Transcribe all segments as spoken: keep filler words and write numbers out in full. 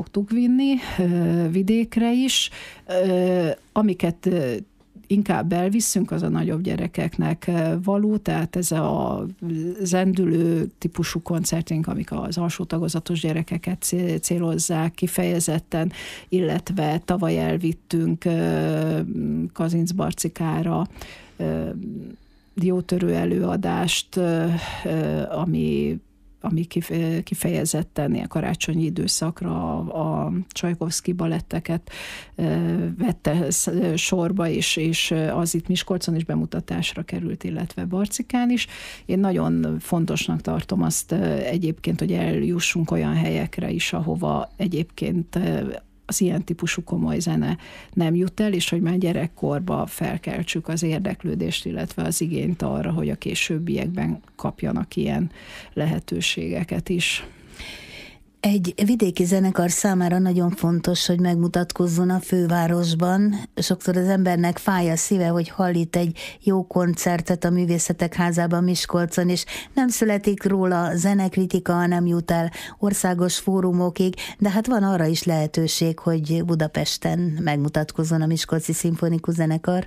szoktuk vinni, vidékre is. Amiket inkább elviszünk, az a nagyobb gyerekeknek való, tehát ez a zendülő típusú koncertünk, amik az alsó tagozatos gyerekeket célozzák kifejezetten, illetve tavaly elvittünk Kazincbarcikára diótörő előadást, ami ami kifejezetten ilyen karácsonyi időszakra a Csajkovszky baletteket vette sorba, és, és az itt Miskolcon is bemutatásra került, illetve Barcikán is. Én nagyon fontosnak tartom azt egyébként, hogy eljussunk olyan helyekre is, ahova egyébként az ilyen típusú komoly zene nem jut el, és hogy már gyerekkorba felkeltsük az érdeklődést, illetve az igényt arra, hogy a későbbiekben kapjanak ilyen lehetőségeket is. Egy vidéki zenekar számára nagyon fontos, hogy megmutatkozzon a fővárosban. Sokszor az embernek fáj a szíve, hogy hall itt egy jó koncertet a Művészetek Házában Miskolcon, és nem születik róla zenekritika, nem jut el országos fórumokig, de hát van arra is lehetőség, hogy Budapesten megmutatkozzon a Miskolci Szimfonikus Zenekar.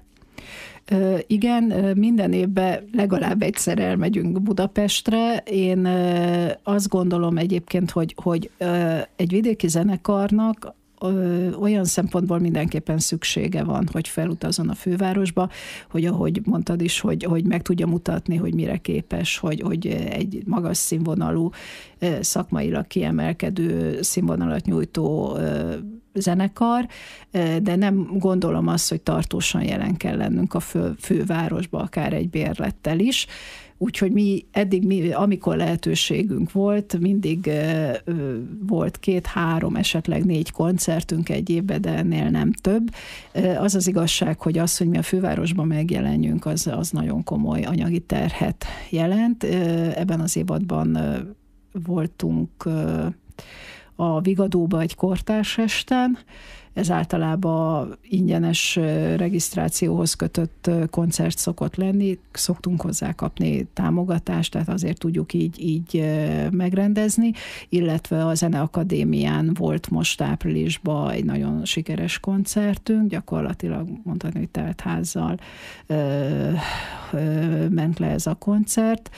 Igen, minden évben legalább egyszer elmegyünk Budapestre. Én azt gondolom egyébként, hogy, hogy egy vidéki zenekarnak olyan szempontból mindenképpen szüksége van, hogy felutazzon a fővárosba, hogy ahogy mondtad is, hogy, hogy meg tudja mutatni, hogy mire képes, hogy, hogy egy magas színvonalú, szakmailag kiemelkedő színvonalat nyújtó zenekar, de nem gondolom azt, hogy tartósan jelen kell lennünk a fő, fővárosba, akár egy bérlettel is. Úgyhogy mi eddig, mi, amikor lehetőségünk volt, mindig uh, volt két-három, esetleg négy koncertünk egy évben, de ennél nem több. Uh, az az igazság, hogy az, hogy mi a fővárosban megjelenjünk, az, az nagyon komoly anyagi terhet jelent. Uh, ebben az évadban uh, voltunk uh, a Vigadóba egy kortárs esten. Ez általában ingyenes regisztrációhoz kötött koncert szokott lenni, szoktunk hozzá kapni támogatást, tehát azért tudjuk így, így megrendezni, illetve a Zeneakadémián volt most áprilisban egy nagyon sikeres koncertünk, gyakorlatilag mondhatni, hogy telt házzal ment le ez a koncert,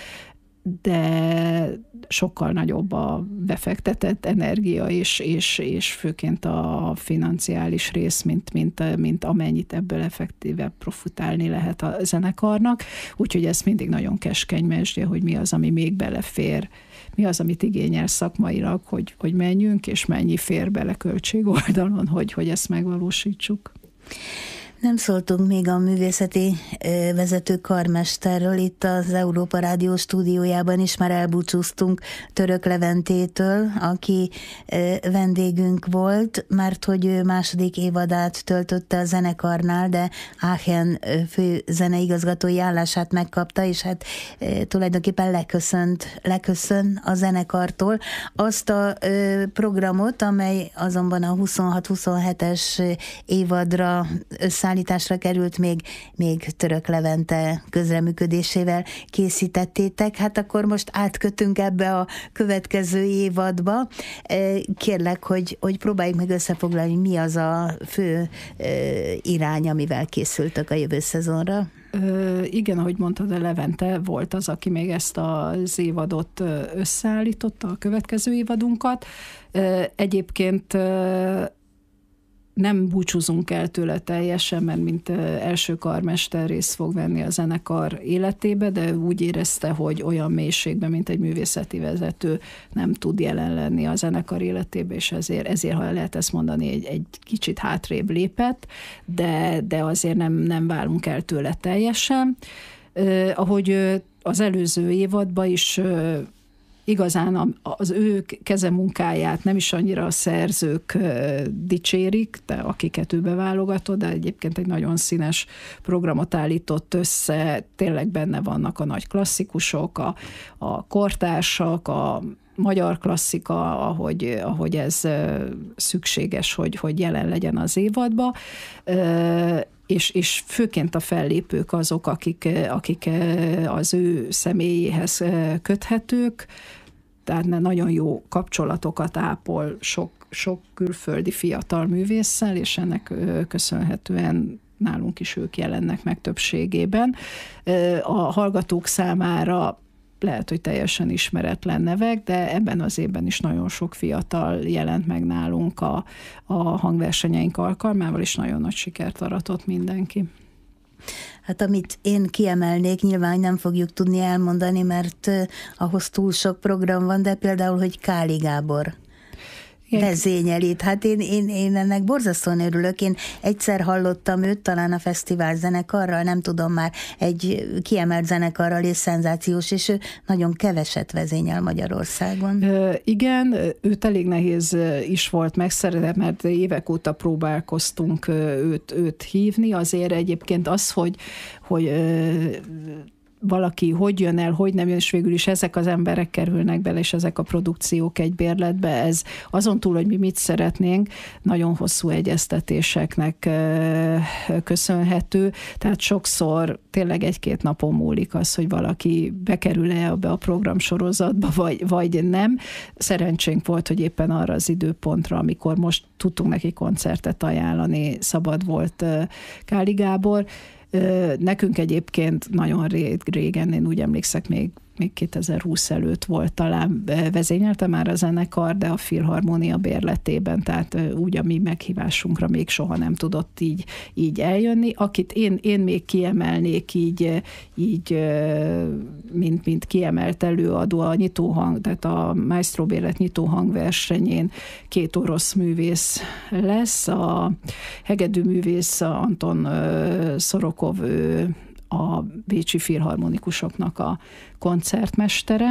de sokkal nagyobb a befektetett energia, és, és, és főként a financiális rész, mint, mint, mint amennyit ebből effektíve profitálni lehet a zenekarnak. Úgyhogy ez mindig nagyon keskeny mesdje, hogy mi az, ami még belefér, mi az, amit igényel szakmailag, hogy, hogy menjünk, és mennyi fér bele költségoldalon, hogy, hogy ezt megvalósítsuk. Nem szóltunk még a művészeti vezető karmesterről, itt az Európa Rádió stúdiójában is már elbúcsúztunk Török Leventétől, aki vendégünk volt, mert hogy ő második évadát töltötte a zenekarnál, de Aachen fő zeneigazgatói állását megkapta, és hát tulajdonképpen leköszönt, leköszön a zenekartól. Azt a programot, amely azonban a huszonhat-huszonhetes évadra össze állításra került, még, még Török Levente közreműködésével készítettétek. Hát akkor most átkötünk ebbe a következő évadba. Kérlek, hogy, hogy próbáljuk meg összefoglalni, mi az a fő irány, amivel készültök a jövő szezonra. Ö, igen, ahogy mondtad, a Levente volt az, aki még ezt az évadot összeállította, a következő évadunkat. Ö, egyébként ö, nem búcsúzunk el tőle teljesen, mert mint első karmester részt fog venni a zenekar életébe, de úgy érezte, hogy olyan mélységben, mint egy művészeti vezető nem tud jelen lenni a zenekar életébe, és ezért, ezért ha lehet ezt mondani, egy, egy kicsit hátrébb lépett, de, de azért nem, nem válunk el tőle teljesen. Eh, ahogy az előző évadban is igazán az ő kezemunkáját nem is annyira a szerzők dicsérik, de akiket ő beválogatott, de egyébként egy nagyon színes programot állított össze, tényleg benne vannak a nagy klasszikusok, a, a kortársak, a magyar klasszika, ahogy, ahogy ez szükséges, hogy, hogy jelen legyen az évadba. És, és főként a fellépők azok, akik, akik az ő személyéhez köthetők, tehát nagyon jó kapcsolatokat ápol sok sok külföldi fiatal művésszel, és ennek köszönhetően nálunk is ők jelennek meg többségében. A hallgatók számára lehet, hogy teljesen ismeretlen nevek, de ebben az évben is nagyon sok fiatal jelent meg nálunk a, a hangversenyeink alkalmával, és nagyon nagy sikert aratott mindenki. Hát amit én kiemelnék, nyilván nem fogjuk tudni elmondani, mert ahhoz túl sok program van, de például, hogy Káli Gábor vezényelít. Hát én, én, én ennek borzasztóan örülök. Én egyszer hallottam őt, talán a fesztivál zenekarral, nem tudom már, egy kiemelt zenekarral, és szenzációs, és ő nagyon keveset vezényel Magyarországon. Ö, igen, őt elég nehéz is volt megszerezni, mert évek óta próbálkoztunk őt, őt hívni. Azért egyébként az, hogy, hogy ö, valaki hogy jön el, hogy nem jön, és végül is ezek az emberek kerülnek bele, és ezek a produkciók egy bérletbe, ez azon túl, hogy mi mit szeretnénk, nagyon hosszú egyeztetéseknek köszönhető, tehát sokszor tényleg egy-két napon múlik az, hogy valaki bekerül-e ebbe a programsorozatba, vagy, vagy nem. Szerencsénk volt, hogy éppen arra az időpontra, amikor most tudtunk neki koncertet ajánlani, szabad volt Káli Gábor. Nekünk egyébként nagyon régen, én úgy emlékszek, még, még kétezer-húsz előtt volt talán, vezényelte már a zenekar, de a Filharmónia bérletében, tehát úgy a mi meghívásunkra még soha nem tudott így, így eljönni. Akit én, én még kiemelnék így, így mint, mint kiemelt előadó a nyitóhang, tehát a Maestro bérlet nyitóhangversenyén két orosz művész lesz, a hegedű művész Anton Szorokov, ő a bécsi filharmonikusoknak a koncertmestere,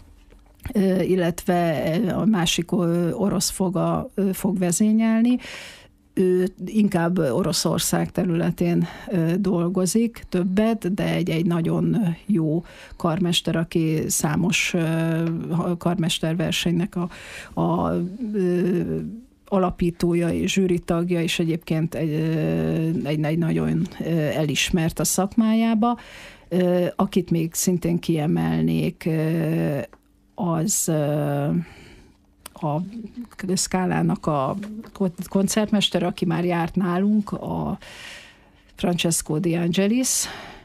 illetve a másik orosz fog, a, fog vezényelni. Ő inkább Oroszország területén dolgozik többet, de egy, egy nagyon jó karmester, aki számos karmesterversenynek a, a alapítója és zsűritagja, és egyébként egy, egy, egy nagyon elismert a szakmájába. Akit még szintén kiemelnék, az a Scala-nak a koncertmester, aki már járt nálunk, a Francesco De Angelis,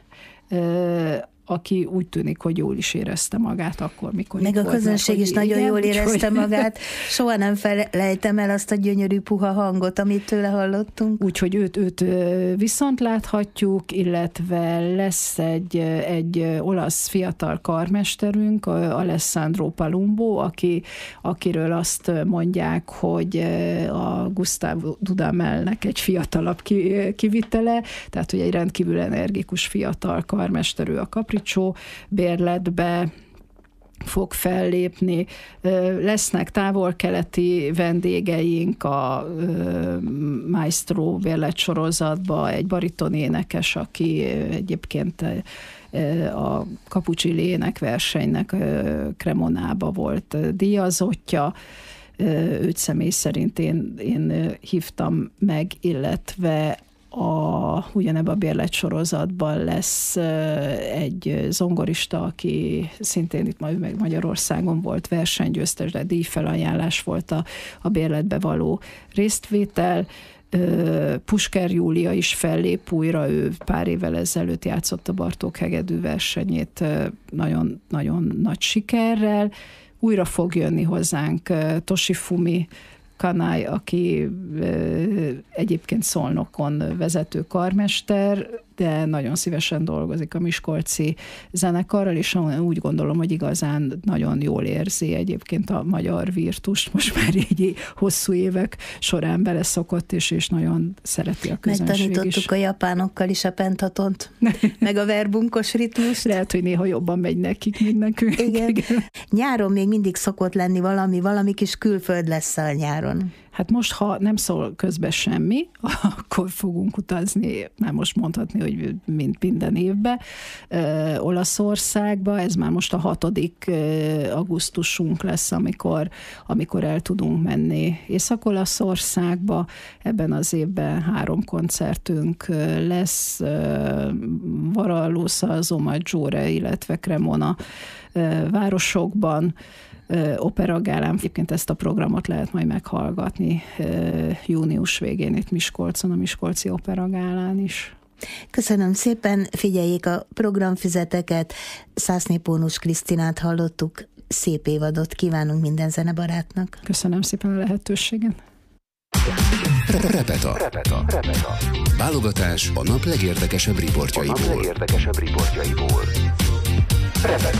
aki úgy tűnik, hogy jól is érezte magát akkor, mikor meg a közönség is nagyon igen, jól érezte hogy... magát. Soha nem felejtem el azt a gyönyörű puha hangot, amit tőle hallottunk. Úgyhogy őt, őt viszont láthatjuk, illetve lesz egy, egy olasz fiatal karmesterünk, Alessandro Palumbo, aki, akiről azt mondják, hogy a Gustavo Dudamelnek egy fiatalabb kivitele, tehát hogy egy rendkívül energikus fiatal karmester, ő a Capriccio bérletbe fog fellépni. Lesznek távol-keleti vendégeink a Maestro bérletsorozatba, egy bariton énekes, aki egyébként a Capuccini énekversenynek Cremonába volt díjazottja. Őt személy szerint én, én hívtam meg, illetve A, ugyanebben a bérletsorozatban lesz egy zongorista, aki szintén itt meg Magyarországon volt versenygyőztes, de díjfelajánlás volt a, a bérletbe való résztvétel. Pusker Júlia is fellép újra, ő pár évvel ezelőtt játszott a Bartók hegedű versenyét nagyon, nagyon nagy sikerrel. Újra fog jönni hozzánk Toshifumi Kanai, aki egyébként Szolnokon vezető karmester, de nagyon szívesen dolgozik a miskolci zenekarral, és úgy gondolom, hogy igazán nagyon jól érzi egyébként a magyar virtust, most már így hosszú évek során beleszokott, és, és nagyon szereti a közönség is. Megtanítottuk a japánokkal is a pentatont, meg a verbunkos ritmust. Lehet, hogy néha jobban megy nekik, mint nekünk. Igen. Igen. Nyáron még mindig szokott lenni valami, valami kis külföld lesz a nyáron. Hát most, ha nem szól közben semmi, akkor fogunk utazni, már most mondhatni, hogy mint minden évben, ö, Olaszországba. Ez már most a hatodik augusztusunk lesz, amikor, amikor el tudunk menni Észak-Olaszországba. Ebben az évben három koncertünk lesz, Varallosa, Maggiore, illetve Cremona városokban. operagálán. Egyébként ezt a programot lehet majd meghallgatni június végén itt Miskolcon, a Miskolci Operagálán is. Köszönöm szépen, figyeljék a programfüzeteket. Szászné Pónus Krisztinát hallottuk, szép évadot kívánunk minden zenebarátnak. Köszönöm szépen a lehetőséget. Repeta. Repeta. Repeta. Válogatás a nap legérdekesebb riportjaiból. A nap legérdekesebb riportjaiból. Repeta.